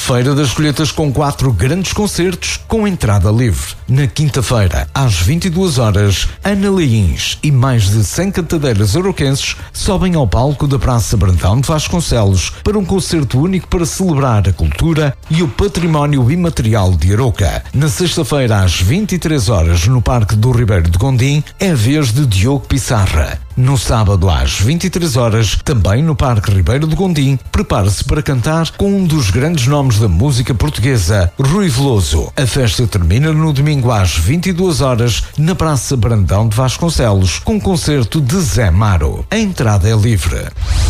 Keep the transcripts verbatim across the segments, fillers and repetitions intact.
Feira das Colheitas com quatro grandes concertos com entrada livre. Na quinta-feira, às vinte e duas horas, Ana Leins e mais de cem cantadeiras aroquenses sobem ao palco da Praça Brandão de Vasconcelos para um concerto único para celebrar a cultura e o património imaterial de Arouca. Na sexta-feira, às vinte e três horas, no Parque do Ribeiro de Gondim, é a vez de Diogo Pissarra. No sábado, às vinte e três horas, também no Parque Ribeiro de Gondim, prepare-se para cantar com um dos grandes nomes da música portuguesa, Rui Veloso. A festa termina no domingo às vinte e duas horas, na Praça Brandão de Vasconcelos, com um concerto de Zé Maro. A entrada é livre.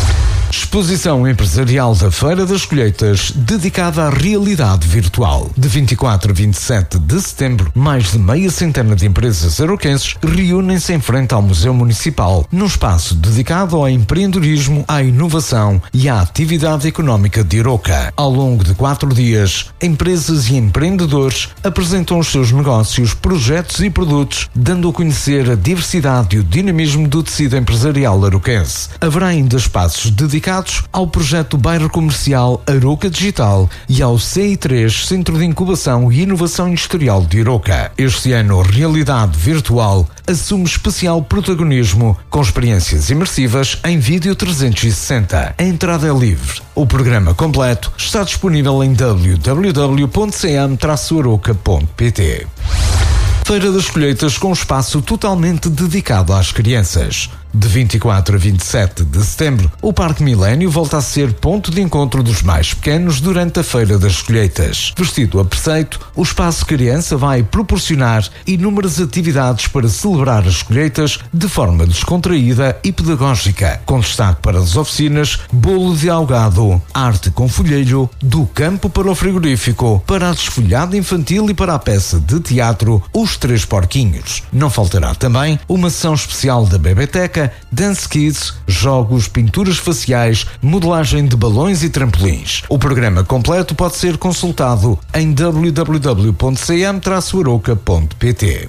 Exposição empresarial da Feira das Colheitas, dedicada à realidade virtual. De vinte e quatro a vinte e sete de setembro, mais de meia centena de empresas aroquenses reúnem-se em frente ao Museu Municipal, num espaço dedicado ao empreendedorismo, à inovação e à atividade económica de Arouca. Ao longo de quatro dias, empresas e empreendedores apresentam os seus negócios, projetos e produtos, dando a conhecer a diversidade e o dinamismo do tecido empresarial aroquense. Haverá ainda espaços dedicados ao projeto Bairro Comercial Arouca Digital e ao C I três, Centro de Incubação e Inovação Industrial de Arouca. Este ano, a realidade virtual assume especial protagonismo com experiências imersivas em vídeo trezentos e sessenta. A entrada é livre. O programa completo está disponível em w w w ponto c m traço arouca ponto p t. Feira das Colheitas com espaço totalmente dedicado às crianças. De vinte e quatro a vinte e sete de setembro, o Parque Milénio volta a ser ponto de encontro dos mais pequenos durante a Feira das Colheitas. Vestido a preceito, o Espaço Criança vai proporcionar inúmeras atividades para celebrar as colheitas de forma descontraída e pedagógica, com destaque para as oficinas Bolo de Algado, Arte com Folheiro, do campo para o frigorífico, para a desfolhada infantil e para a peça de teatro Os Três Porquinhos. Não faltará também uma sessão especial da Bebeteca, Dance Kids, jogos, pinturas faciais, modelagem de balões e trampolins. O programa completo pode ser consultado em w w w ponto c m traço arouca ponto p t.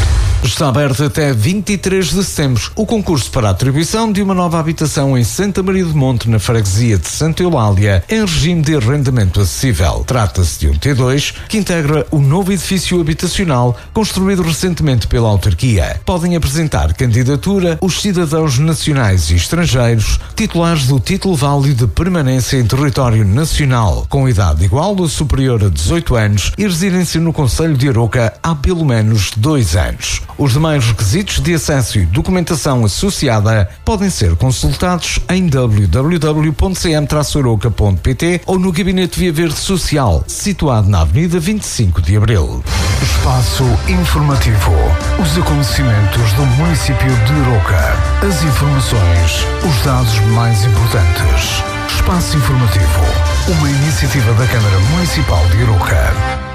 Está aberto até vinte e três de setembro o concurso para a atribuição de uma nova habitação em Santa Maria do Monte, na freguesia de Santa Eulália, em regime de arrendamento acessível. Trata-se de um T dois que integra o novo edifício habitacional construído recentemente pela autarquia. Podem apresentar candidatura os cidadãos nacionais e estrangeiros titulares do título válido de permanência em território nacional, com idade igual ou superior a dezoito anos e residência no concelho de Arouca há pelo menos dois anos. Os demais requisitos de acesso e documentação associada podem ser consultados em w w w ponto c m traço arouca ponto p t ou no Gabinete Via Verde Social, situado na Avenida vinte e cinco de Abril. Espaço informativo. Os acontecimentos do município de Arouca. As informações, os dados mais importantes. Espaço informativo. Uma iniciativa da Câmara Municipal de Arouca.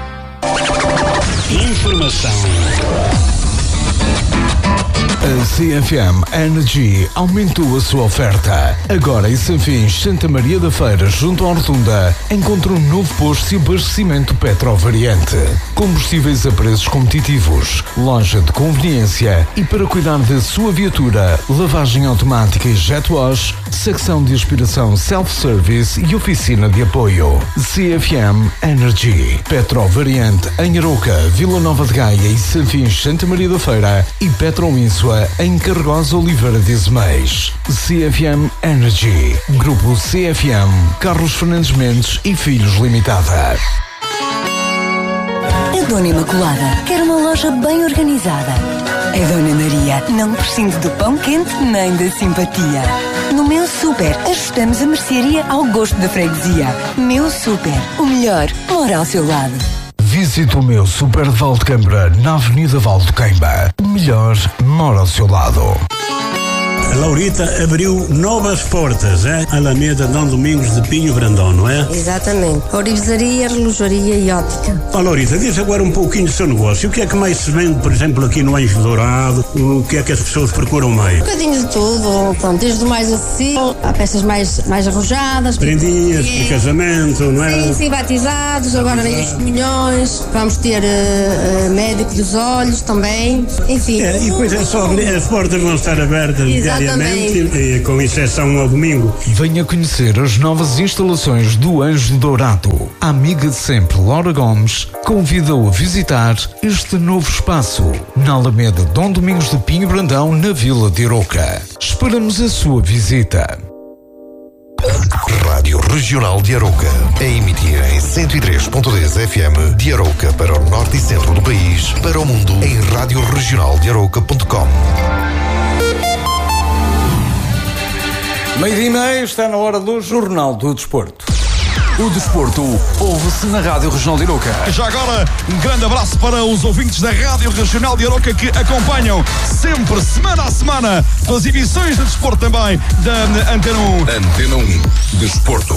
Informação. A C F M Energy aumentou a sua oferta. Agora em Sanfins, Santa Maria da Feira, junto à Rotunda, encontra um novo posto de abastecimento Petrovariante. Combustíveis a preços competitivos, loja de conveniência e para cuidar da sua viatura, lavagem automática e jet wash, secção de aspiração self-service e oficina de apoio. C F M Energy. Petrovariante em Arouca, Vila Nova de Gaia e Sanfins, Santa Maria da Feira e Petroínsua em Carregosa Oliveira de Azeméis. C F M Energy. Grupo C F M. Carlos Fernandes Mendes e Filhos Limitada. A Dona Imaculada quer uma loja bem organizada. A Dona Maria não prescinde do pão quente nem da simpatia. No Meu Super, ajustamos a mercearia ao gosto da freguesia. Meu Super, o melhor mora ao seu lado. Visite o Meu Super de Valdecambra, na Avenida Valdequeimba. O melhor mora ao seu lado. A Laurita abriu novas portas, é? Alameda Dom Domingos de Pinho Brandão, não é? Exatamente. Orivesaria, relojoaria e ótica. Ó, Laurita, diz agora um pouquinho do seu negócio. O que é que mais se vende, por exemplo, aqui no Anjo Dourado? o que é que as pessoas procuram mais? Um bocadinho de tudo, pronto, desde o mais acessível, há peças mais, mais arrojadas. Prendinhas, de casamento, não é? Sim, sim, batizados, agora vem os comunhões, vamos ter uh, uh, médico dos olhos também, enfim. É, e depois é só, as portas vão estar abertas Exatamente. diariamente, e, com exceção ao domingo. Venha conhecer as novas instalações do Anjo Dourado. A amiga de sempre, Laura Gomes, convida-o a visitar este novo espaço na Alameda Dom Domingos de Pinho Brandão, na Vila de Arouca. Esperamos a sua visita. Rádio Regional de Arouca, a emitir em cento e três ponto dez F M de Arouca para o norte e centro do país, para o mundo em rádio regional de arouca ponto com. Meio-dia e meia, está na hora do Jornal do Desporto. O desporto ouve-se na Rádio Regional de Arouca. Já agora, um grande abraço para os ouvintes da Rádio Regional de Arouca que acompanham sempre, semana a semana, as emissões de desporto também da Antena um. Antena um, Desporto.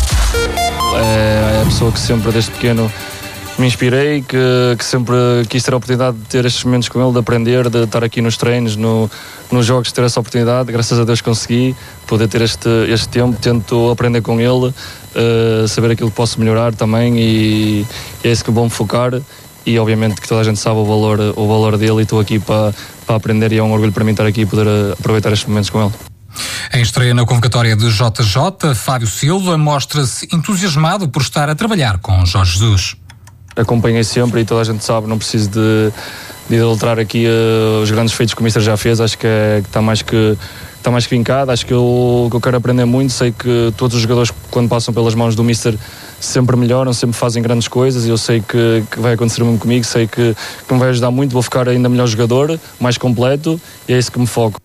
É a pessoa que sempre, desde pequeno, me inspirei, que, que sempre quis ter a oportunidade de ter estes momentos com ele, de aprender, de estar aqui nos treinos, no, nos jogos, ter essa oportunidade. Graças a Deus consegui poder ter este, este tempo. Tento aprender com ele, uh, saber aquilo que posso melhorar também, e é isso que vou me focar. E obviamente que toda a gente sabe o valor, o valor dele, e estou aqui para, para aprender, e é um orgulho para mim estar aqui e poder aproveitar estes momentos com ele. Em estreia na convocatória de J J, Fábio Silva mostra-se entusiasmado por estar a trabalhar com Jorge Jesus. Acompanhei sempre, e toda a gente sabe, não preciso de, de adulterar aqui uh, os grandes feitos que o Mister já fez. Acho que, é, que está mais que está mais que vincado. Acho que eu, que eu quero aprender muito. Sei que todos os jogadores, quando passam pelas mãos do Mister, sempre melhoram, sempre fazem grandes coisas, e eu sei que, que vai acontecer mesmo comigo. Sei que, que me vai ajudar muito. Vou ficar ainda melhor jogador, mais completo, e é isso que me foco.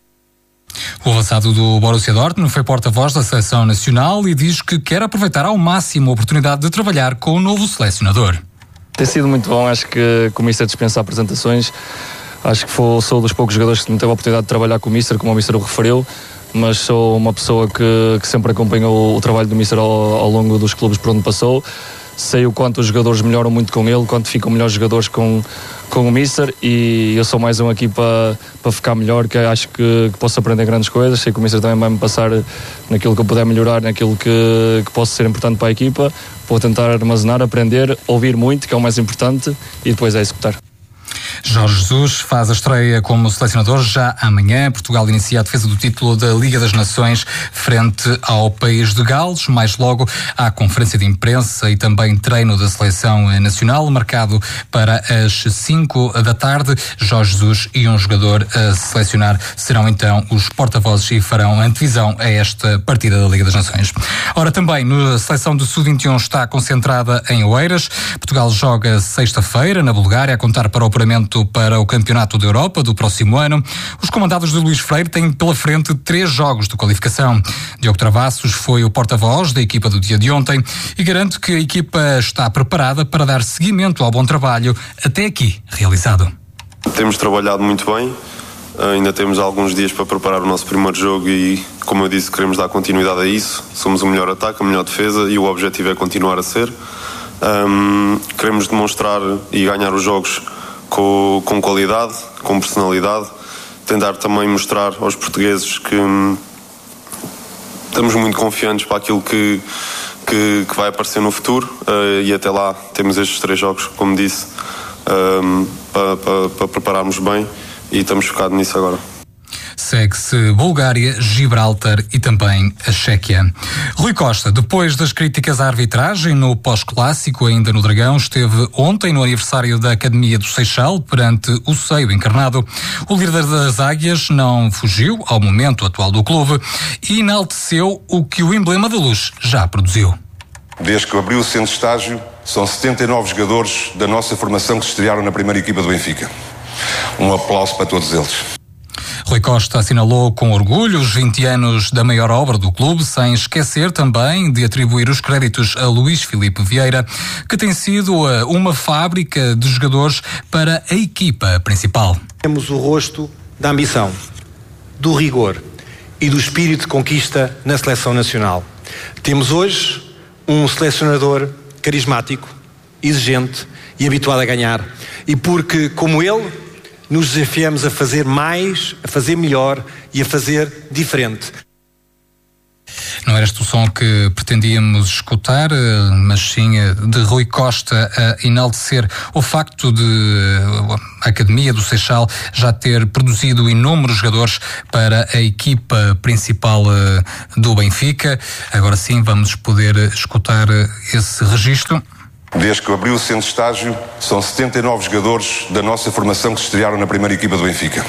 O avançado do Borussia Dortmund foi porta-voz da seleção nacional e diz que quer aproveitar ao máximo a oportunidade de trabalhar com o novo selecionador. Tem sido muito bom. Acho que, que o Mister dispensa apresentações. Acho que foi, sou dos poucos jogadores que não teve a oportunidade de trabalhar com o Mister, como o Mister o referiu, mas sou uma pessoa que, que sempre acompanhou o trabalho do Mister ao, ao longo dos clubes por onde passou. Sei o quanto os jogadores melhoram muito com ele, quanto ficam melhores jogadores com, com o Mister, e eu sou mais um aqui para, para ficar melhor, que acho que, que posso aprender grandes coisas. Sei que o Mister também vai me passar naquilo que eu puder melhorar, naquilo que, que possa ser importante para a equipa. Vou tentar armazenar, aprender, ouvir muito, que é o mais importante, e depois é executar. Jorge Jesus faz a estreia como selecionador já amanhã. Portugal inicia a defesa do título da Liga das Nações frente ao país de Gales. Mais logo há conferência de imprensa e também treino da seleção nacional, marcado para as cinco da tarde. Jorge Jesus e um jogador a selecionar serão então os porta-vozes e farão antevisão a esta partida da Liga das Nações. Ora, também na seleção do sub vinte e um está concentrada em Oeiras. Portugal joga sexta-feira na Bulgária, a contar para o apuramento para o Campeonato da Europa do próximo ano. Os comandados de Luís Freire têm pela frente três jogos de qualificação. Diogo Travassos foi o porta-voz da equipa do dia de ontem e garante que a equipa está preparada para dar seguimento ao bom trabalho até aqui realizado. Temos trabalhado muito bem, ainda temos alguns dias para preparar o nosso primeiro jogo e, como eu disse, queremos dar continuidade a isso. Somos o melhor ataque, a melhor defesa, e o objetivo é continuar a ser. Um, queremos demonstrar e ganhar os jogos Com, com qualidade, com personalidade, tentar também mostrar aos portugueses que hum, estamos muito confiantes para aquilo que, que, que vai aparecer no futuro, uh, e até lá temos estes três jogos, como disse, um, para, para, para prepararmos bem, e estamos focados nisso agora. Segue-se Bulgária, Gibraltar e também a Chequia. Rui Costa, depois das críticas à arbitragem no pós-clássico, ainda no Dragão, esteve ontem no aniversário da Academia do Seixal, perante o seio encarnado. O líder das Águias não fugiu ao momento atual do clube e enalteceu o que o emblema da Luz já produziu. Desde que abriu o centro de estágio, são setenta e nove jogadores da nossa formação que se estrearam na primeira equipa do Benfica. Um aplauso para todos eles. Rui Costa assinalou com orgulho os vinte anos da maior obra do clube, sem esquecer também de atribuir os créditos a Luís Filipe Vieira, que tem sido uma fábrica de jogadores para a equipa principal. Temos o rosto da ambição, do rigor e do espírito de conquista na seleção nacional. Temos hoje um selecionador carismático, exigente e habituado a ganhar. E porque, como ele, nos desafiamos a fazer mais, a fazer melhor e a fazer diferente. Não era este o som que pretendíamos escutar, mas sim de Rui Costa a enaltecer o facto de a Academia do Seixal já ter produzido inúmeros jogadores para a equipa principal do Benfica. Agora sim vamos poder escutar esse registro. Desde que abriu o centro de estágio, são setenta e nove jogadores da nossa formação que se estrearam na primeira equipa do Benfica.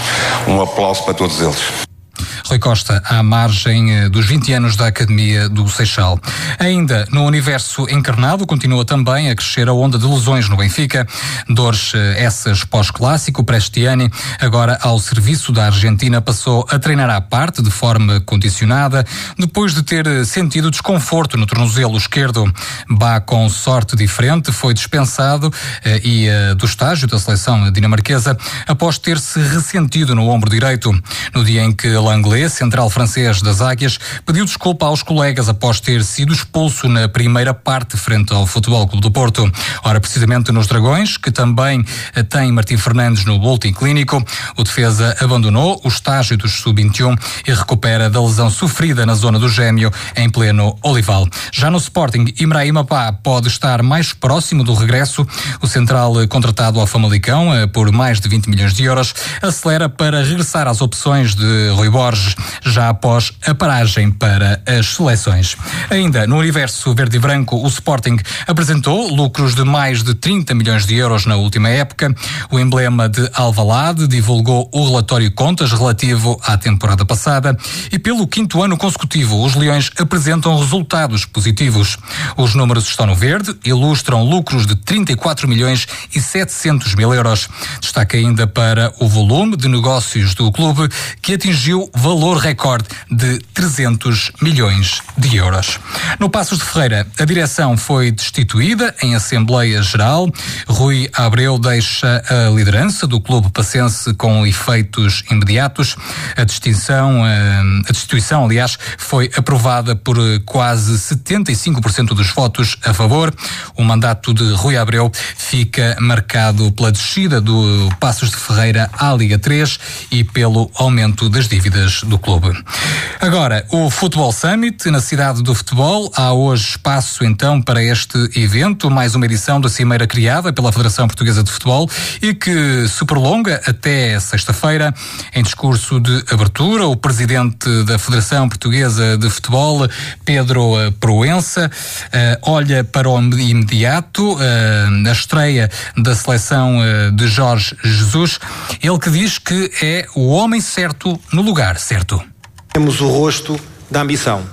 Um aplauso para todos eles. Rui Costa, à margem dos vinte anos da Academia do Seixal. Ainda no universo encarnado, continua também a crescer a onda de lesões no Benfica. Dores essas pós-clássico, Prestiani, agora ao serviço da Argentina, passou a treinar à parte, de forma condicionada, depois de ter sentido desconforto no tornozelo esquerdo. Bá, com sorte diferente, foi dispensado eh, e eh, do estágio da seleção dinamarquesa após ter-se ressentido no ombro direito. No dia em que Langlais, central francês das Águias, pediu desculpa aos colegas após ter sido expulso na primeira parte frente ao Futebol Clube do Porto. Ora, precisamente nos Dragões, que também tem Martim Fernandes no boletim clínico, o defesa abandonou o estágio dos sub vinte e um e recupera da lesão sofrida na zona do gêmeo em pleno Olival. Já no Sporting, Ibrahima Bá pode estar mais próximo do regresso. O central contratado ao Famalicão por mais de vinte milhões de euros acelera para regressar às opções de Rui Borges, já após a paragem para as seleções. Ainda no universo verde e branco, o Sporting apresentou lucros de mais de trinta milhões de euros na última época. O emblema de Alvalade divulgou o relatório de contas relativo à temporada passada e pelo quinto ano consecutivo os Leões apresentam resultados positivos. Os números estão no verde, ilustram lucros de trinta e quatro milhões e setecentos mil euros. Destaca ainda para o volume de negócios do clube, que atingiu valor recorde de trezentos milhões de euros. No Passos de Ferreira, a direção foi destituída em Assembleia Geral. Rui Abreu deixa a liderança do clube passense com efeitos imediatos. A distinção, a destituição, aliás, foi aprovada por quase setenta e cinco por cento dos votos a favor. O mandato de Rui Abreu fica marcado pela descida do Passos de Ferreira à Liga três e pelo aumento das dívidas do clube. Agora, o Futebol Summit na cidade do futebol. Há hoje espaço então para este evento, mais uma edição da cimeira criada pela Federação Portuguesa de Futebol e que se prolonga até sexta-feira. Em discurso de abertura, o presidente da Federação Portuguesa de Futebol, Pedro Proença, uh, olha para o imediato, uh, a estreia da seleção uh, de Jorge Jesus, ele que diz que é o homem certo no lugar certo. Temos o rosto da ambição,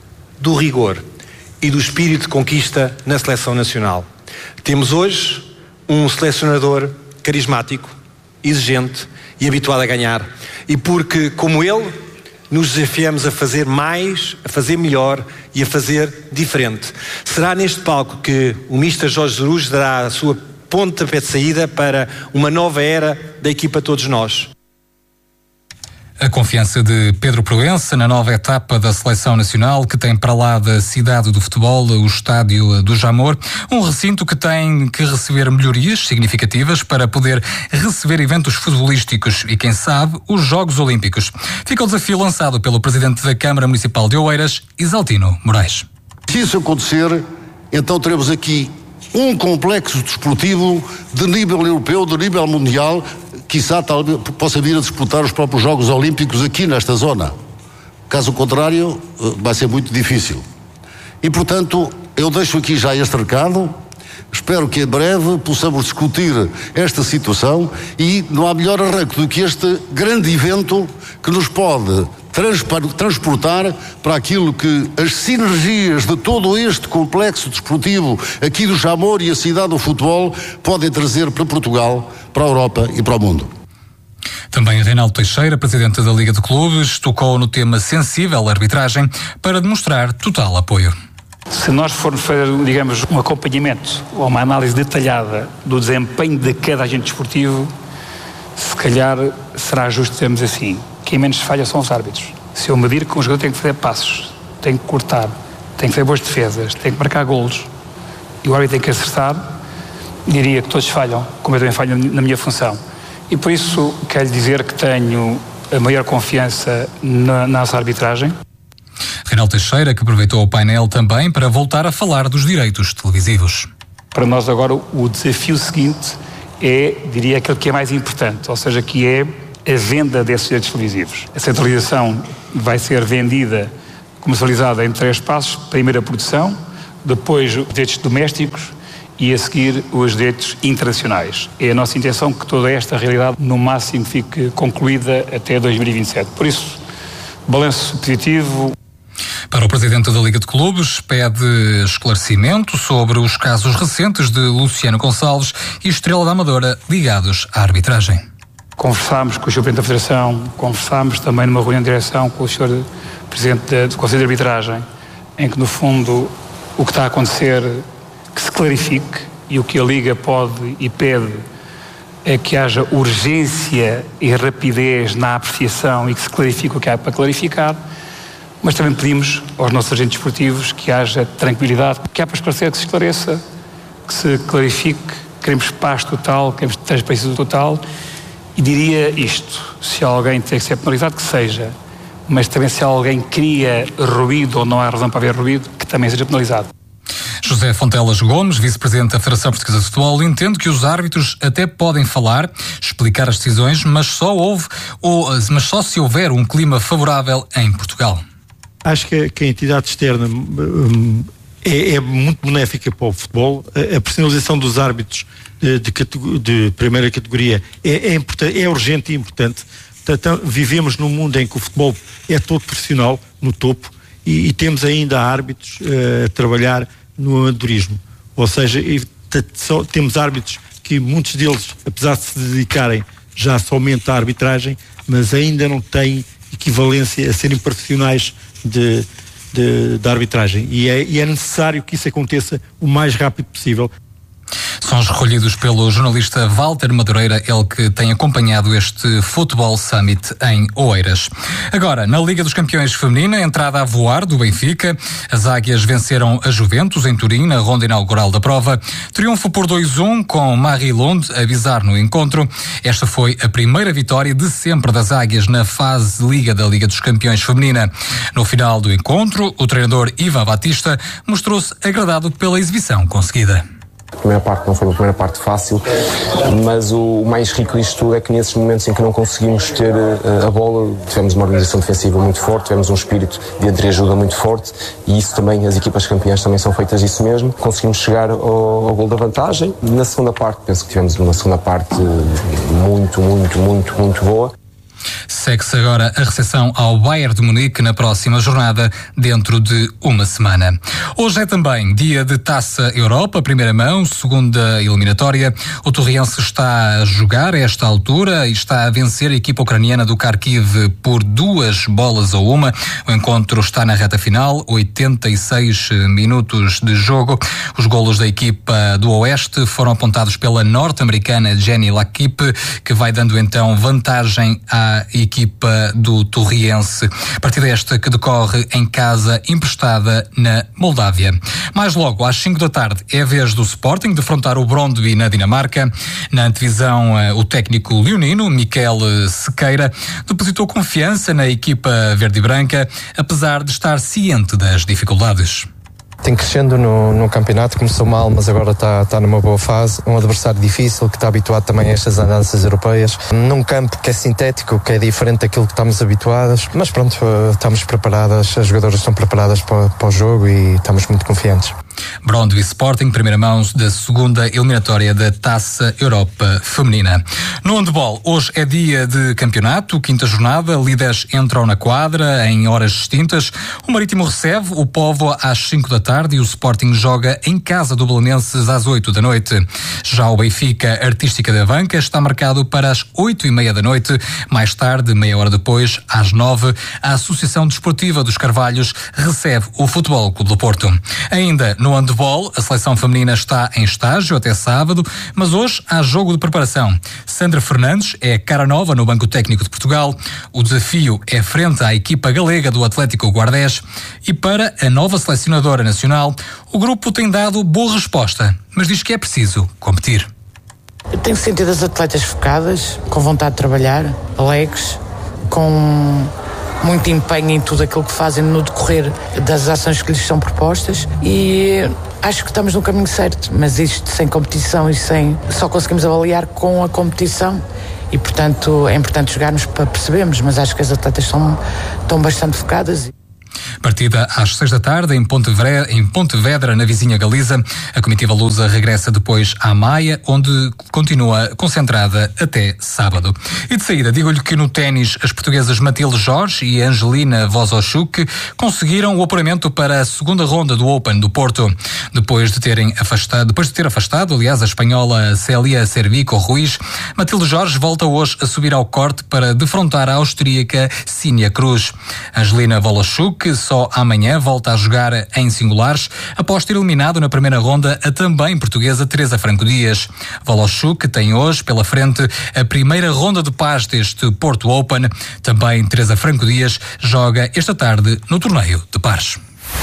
do rigor e do espírito de conquista na seleção nacional. Temos hoje um selecionador carismático, exigente e habituado a ganhar. E porque, como ele, nos desafiamos a fazer mais, a fazer melhor e a fazer diferente. Será neste palco que o mister Jorge Jesus dará a sua pontapé de saída para uma nova era da equipa Todos Nós. A confiança de Pedro Proença na nova etapa da seleção nacional, que tem para lá da cidade do futebol o estádio do Jamor, um recinto que tem que receber melhorias significativas para poder receber eventos futebolísticos e, quem sabe, os Jogos Olímpicos. Fica o desafio lançado pelo presidente da Câmara Municipal de Oeiras, Isaltino Moraes. Se isso acontecer, então teremos aqui um complexo desportivo de nível europeu, de nível mundial, quiçá talvez possa vir a disputar os próprios Jogos Olímpicos aqui nesta zona. Caso contrário, vai ser muito difícil. E, portanto, eu deixo aqui já este recado. Espero que em breve possamos discutir esta situação e não há melhor arranque do que este grande evento que nos pode transportar para aquilo que as sinergias de todo este complexo desportivo aqui do Jamor e a cidade do futebol podem trazer para Portugal, para a Europa e para o mundo. Também Reinaldo Teixeira, presidente da Liga de Clubes, tocou no tema sensível à arbitragem para demonstrar total apoio. Se nós formos fazer, digamos, um acompanhamento ou uma análise detalhada do desempenho de cada agente desportivo, se calhar será justo dizermos assim: quem menos falha são os árbitros. Se eu medir que um jogador tem que fazer passos, tem que cortar, tem que fazer boas defesas, tem que marcar golos, e o árbitro tem que acertar, diria que todos falham, como eu também falho na minha função. E por isso quero dizer que tenho a maior confiança na nossa arbitragem. Reinaldo Teixeira, que aproveitou o painel também para voltar a falar dos direitos televisivos. Para nós agora o desafio seguinte é, diria, aquele que é mais importante, ou seja, que é a venda desses direitos televisivos. A centralização vai ser vendida, comercializada em três passos. Primeiro a produção, depois os direitos domésticos e a seguir os direitos internacionais. É a nossa intenção que toda esta realidade no máximo fique concluída até dois mil e vinte e sete. Por isso, balanço positivo. Para o presidente da Liga de Clubes, pede esclarecimento sobre os casos recentes de Luciano Gonçalves e Estrela da Amadora ligados à arbitragem. Conversámos com o senhor Presidente da Federação, conversámos também numa reunião de direção com o senhor Presidente do Conselho de Arbitragem, em que, no fundo, o que está a acontecer que se clarifique, e o que a Liga pode e pede é que haja urgência e rapidez na apreciação e que se clarifique o que há para clarificar, mas também pedimos aos nossos agentes esportivos que haja tranquilidade, que há para esclarecer, que se esclareça, que se clarifique. Queremos paz total, queremos transparência total, e diria isto: se alguém tem que ser penalizado, que seja, mas também se alguém cria ruído ou não há razão para haver ruído, que também seja penalizado. José Fontelas Gomes, vice-presidente da Federação Portuguesa de Futebol, entende que os árbitros até podem falar, explicar as decisões, mas só houve, ou, mas só se houver um clima favorável em Portugal. Acho que, que a entidade externa um, é, é muito benéfica para o futebol. A, a personalização dos árbitros de, de, de primeira categoria é, é, importante, é urgente e importante. Portanto, vivemos num mundo em que o futebol é todo profissional, no topo, e, e temos ainda árbitros uh, a trabalhar no amadorismo. Ou seja, e, só, temos árbitros que muitos deles, apesar de se dedicarem já somente à arbitragem, mas ainda não têm equivalência a serem profissionais de, de, de arbitragem. E é, e é necessário que isso aconteça o mais rápido possível. Sons recolhidos pelo jornalista Walter Madureira, ele que tem acompanhado este Futebol Summit em Oeiras. Agora, na Liga dos Campeões Feminina, entrada a voar do Benfica. As Águias venceram a Juventus em Turim, na ronda inaugural da prova. Triunfo por dois a um, com Marie Londe a avisar no encontro. Esta foi a primeira vitória de sempre das Águias na fase de Liga da Liga dos Campeões Feminina. No final do encontro, o treinador Ivan Batista mostrou-se agradado pela exibição conseguida. A primeira parte não foi uma primeira parte fácil, mas o mais rico disto tudo é que nesses momentos em que não conseguimos ter uh, a bola, tivemos uma organização defensiva muito forte, tivemos um espírito de entreajuda muito forte, e isso também, as equipas campeãs também são feitas disso mesmo. Conseguimos chegar ao, ao gol da vantagem. Na segunda parte, penso que tivemos uma segunda parte muito, muito, muito, muito boa. Segue-se agora a recepção ao Bayern de Munique na próxima jornada, dentro de uma semana. Hoje é também dia de Taça Europa, primeira mão, segunda eliminatória. O Torriense está a jogar a esta altura e está a vencer a equipa ucraniana do Kharkiv por duas bolas a uma. O encontro está na reta final, oitenta e seis minutos de jogo. Os golos da equipa do Oeste foram apontados pela norte-americana Jenny Lakip, que vai dando então vantagem à a equipa do Torriense. Partida esta que decorre em casa emprestada na Moldávia. Mais logo, às cinco da tarde, é a vez do Sporting defrontar o Brondby na Dinamarca. Na antevisão, o técnico leonino, Miquel Sequeira, depositou confiança na equipa verde e branca, apesar de estar ciente das dificuldades. Tem crescendo no, no campeonato, começou mal, mas agora está, está numa boa fase. Um adversário difícil, que está habituado também a estas andanças europeias. Num campo que é sintético, que é diferente daquilo que estamos habituados. Mas pronto, estamos preparadas, as jogadoras estão preparadas para, para o jogo e estamos muito confiantes. Brondby Sporting, primeira mão da segunda eliminatória da Taça Europa Feminina. No handball, hoje é dia de campeonato, quinta jornada, líderes entram na quadra em horas distintas. O Marítimo recebe o Póvoa às cinco da tarde e o Sporting joga em casa do Belenenses às oito da noite. Já o Benfica Artística da Banca está marcado para as oito e meia da noite. Mais tarde, meia hora depois, às nove, a Associação Desportiva dos Carvalhos recebe o Futebol Clube do Porto. Ainda no handball, a seleção feminina está em estágio até sábado, mas hoje há jogo de preparação. Sandra Fernandes é cara nova no Banco Técnico de Portugal. O desafio é frente à equipa galega do Atlético Guardés. E para a nova selecionadora nacional, o grupo tem dado boa resposta, mas diz que é preciso competir. Eu tenho sentido as atletas focadas, com vontade de trabalhar, alegres, com muito empenho em tudo aquilo que fazem no decorrer das ações que lhes são propostas, e acho que estamos no caminho certo, mas isto sem competição e sem... só conseguimos avaliar com a competição e, portanto, é importante jogarmos para percebermos, mas acho que as atletas estão, estão bastante focadas. Partida às seis da tarde em Pontevedra, em Pontevedra, na vizinha Galiza. A comitiva lusa regressa depois à Maia, onde continua concentrada até sábado. E de saída, digo-lhe que no ténis, as portuguesas Matilde Jorge e Angelina Vozochuk conseguiram o apuramento para a segunda ronda do Open do Porto. Depois de terem afastado, depois de ter afastado, aliás, a espanhola Célia Cervico Ruiz, Matilde Jorge volta hoje a subir ao corte para defrontar a austríaca Sínia Cruz. Angelina Vozochuk que só amanhã volta a jogar em singulares, após ter eliminado na primeira ronda a também portuguesa Teresa Franco Dias. Vozochuk tem hoje pela frente a primeira ronda de paz deste Porto Open. Também Teresa Franco Dias joga esta tarde no torneio de pares.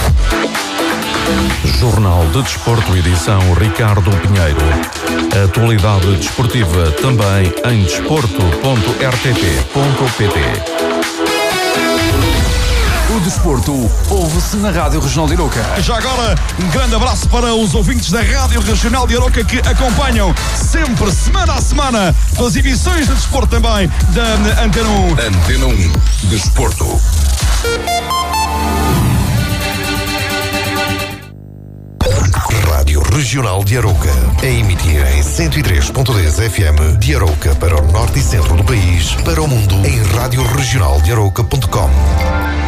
Jornal de Desporto, edição Ricardo Pinheiro. A atualidade desportiva também em desporto ponto r t p ponto p t. O desporto ouve-se na Rádio Regional de Arouca. Já agora, um grande abraço para os ouvintes da Rádio Regional de Arouca que acompanham sempre, semana a semana, as emissões de desporto também da Antena um. Antena um, Desporto. Rádio Regional de Arouca, a emitir em cento e três ponto dez F M de Arouca para o norte e centro do país, para o mundo em rádio regional de arouca ponto com.